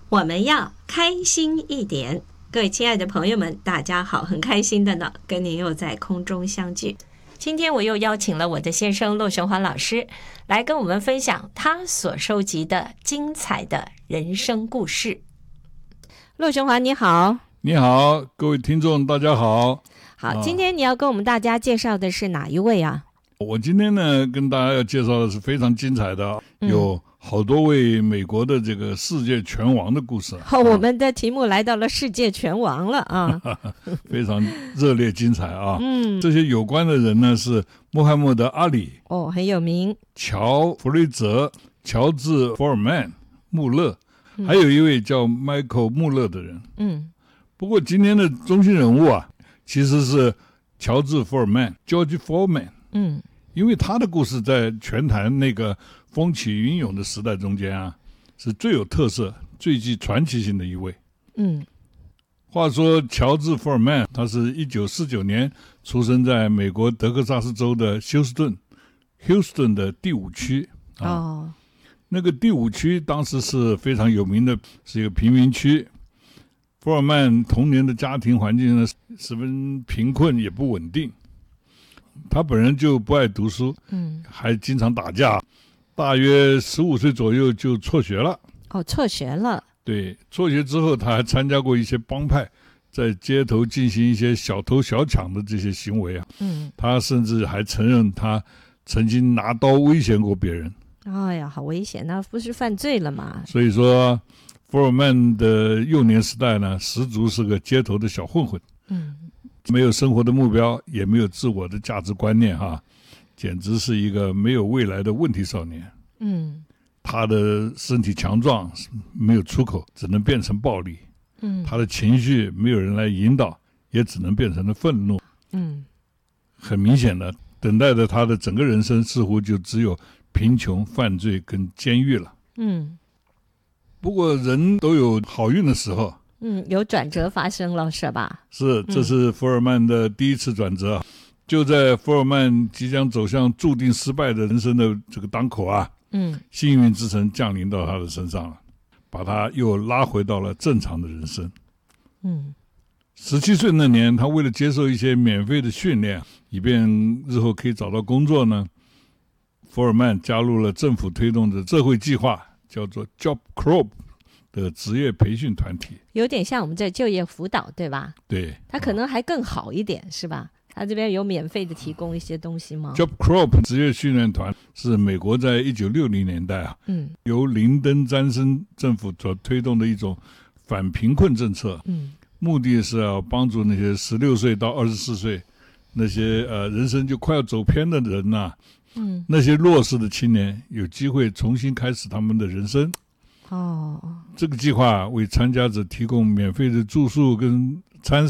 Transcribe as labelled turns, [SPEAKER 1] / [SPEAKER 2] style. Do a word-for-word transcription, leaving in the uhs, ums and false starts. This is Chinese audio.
[SPEAKER 1] 我们要开心一点。各位亲爱的朋友们，大家好，很开心的呢，跟您又在空中相聚。今天我又邀请了我的先生骆雄华老师来跟我们分享他所收集的精彩的人生故事。骆雄华你好。
[SPEAKER 2] 你好，各位听众大家好。
[SPEAKER 1] 好，今天你要跟我们大家介绍的是哪一位啊？
[SPEAKER 2] 我今天呢跟大家要介绍的是非常精彩的、嗯、有好多位美国的这个世界拳王的故事、
[SPEAKER 1] 哦、我们的题目来到了世界拳王了啊
[SPEAKER 2] 非常热烈精彩啊。嗯，这些有关的人呢是穆罕默德·阿里，
[SPEAKER 1] 哦，很有名，
[SPEAKER 2] 乔·弗雷泽、乔治·福尔曼、穆勒、嗯、还有一位叫迈克尔·穆勒的人。嗯，不过今天的中心人物啊其实是乔治·福尔曼 George Foreman。嗯，因为他的故事在拳坛那个风起云涌的时代中间啊，是最有特色、最具传奇性的一位。嗯，话说乔治·福尔曼，他是一九四九年出生在美国德克萨斯州的休斯顿 ，Houston 的第五区啊。哦，那个第五区当时是非常有名的，是一个贫民区。福尔曼童年的家庭环境呢，十分贫困，也不稳定。他本人就不爱读书，嗯，还经常打架，大约十五岁左右就辍学了。
[SPEAKER 1] 哦，辍学了。
[SPEAKER 2] 对，辍学之后他还参加过一些帮派，在街头进行一些小偷小抢的这些行为啊。嗯，他甚至还承认他曾经拿刀威胁过别人。
[SPEAKER 1] 哎呀，好危险，那不是犯罪了吗？
[SPEAKER 2] 所以说福尔曼的幼年时代呢，十足是个街头的小混混。嗯，没有生活的目标，也没有自我的价值观念哈，简直是一个没有未来的问题少年。嗯，他的身体强壮，没有出口，只能变成暴力。嗯，他的情绪没有人来引导，也只能变成了愤怒。嗯，很明显的，等待着他的整个人生似乎就只有贫穷、犯罪跟监狱了。嗯，不过人都有好运的时候。
[SPEAKER 1] 嗯，有转折发生了是吧？
[SPEAKER 2] 是，这是福尔曼的第一次转折、嗯、就在福尔曼即将走向注定失败的人生的这个当口啊，嗯，幸运之神降临到他的身上了，把他又拉回到了正常的人生。嗯，十七岁那年，他为了接受一些免费的训练，以便日后可以找到工作呢，福尔曼加入了政府推动的社会计划，叫做 Job Corps的职业培训团体，
[SPEAKER 1] 有点像我们这就业辅导对吧？
[SPEAKER 2] 对，
[SPEAKER 1] 它可能还更好一点是吧？它这边有免费的提供一些东西吗？
[SPEAKER 2] Job Corps 职业训练团是美国在一九六零年代啊，嗯，由林登·詹森政府所推动的一种反贫困政策，嗯，目的是要帮助那些十六岁到二十四岁那些呃人生就快要走偏的人呐、啊，嗯，那些弱势的青年有机会重新开始他们的人生。哦，这个计划为参加者提供免费的住宿跟餐